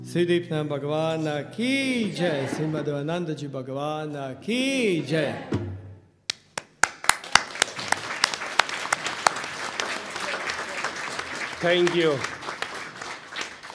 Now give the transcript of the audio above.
Siddhipna Bhagavana ki jai, Sri Madhavanandaji Bhagavana ki jai. Thank you.